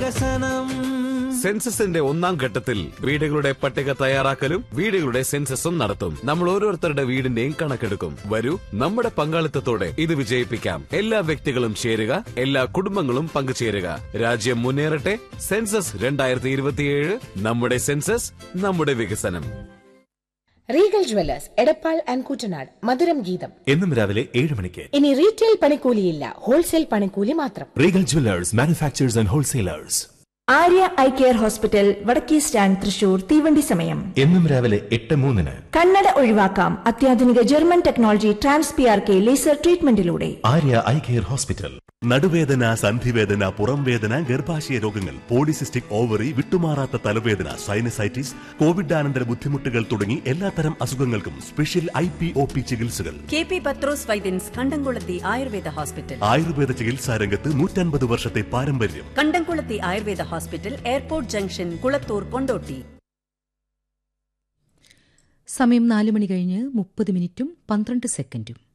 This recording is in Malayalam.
വികസനം. സെൻസസിന്റെ ഒന്നാം ഘട്ടത്തിൽ വീടുകളുടെ പട്ടിക തയ്യാറാക്കലും വീടുകളുടെ സെൻസസും നടത്തും. നമ്മൾ ഓരോരുത്തരുടെ വീടിന്റെയും കണക്കെടുക്കും. വരൂ, നമ്മുടെ പങ്കാളിത്തത്തോടെ ഇത് വിജയിപ്പിക്കാം. എല്ലാ വ്യക്തികളും ചേരുക, എല്ലാ കുടുംബങ്ങളും പങ്കുചേരുക. രാജ്യം മുന്നേറട്ടെ. സെൻസസ് 2027. നമ്മുടെ സെൻസസ്, നമ്മുടെ വികസനം. Regal jewellers Edappal and Koottanad. മധുരം ഗീതം എന്നും രാവിലെ 7 മണിക്ക്. ഇനി റീറ്റെയിൽ പണിക്കൂലിയില്ല, ഹോൾസെയിൽ പണിക്കൂലി മാത്രം. Regal jewellers, manufacturers and wholesalers. Arya eye care hospital, വടക്കേ സ്റ്റാൻഡ്, തൃശൂർ. തീവണ്ടി സമയം എന്നും രാവിലെ 8:03. കണ്ണട ഒഴിവാക്കാം അത്യാധുനിക German technology TransPRK laser ട്രീറ്റ്മെന്റിലൂടെ. Arya eye care hospital. നടുവേദന, സന്ധിവേദന, പുറംവേദന, ഗർഭാശയ രോഗങ്ങൾ, പോളിസിസ്റ്റിക് ഓവറി, വിട്ടുമാറാത്ത തലവേദന, സൈനസൈറ്റിസ്, കോവിഡാനന്തര ബുദ്ധിമുട്ടുകൾ തുടങ്ങി എല്ലാത്തരം അസുഖങ്ങൾക്കും സ്പെഷ്യൽ IPOP ചികിത്സകൾ. KP പത്രോസ് വൈദ്യൻസ്, കണ്ടംകുളത്തി ആയുർവേദ ഹോസ്പിറ്റൽ. ആയുർവേദ ചികിത്സാ രംഗത്ത് 150 വർഷത്തെ പാരമ്പര്യം. കണ്ടംകുളത്തി Ayurveda hospital, airport junction, Kulathur, Kondotty. സമയം 4 മണി കഴിഞ്ഞ് 30 മിനിറ്റും 12 സെക്കൻഡും.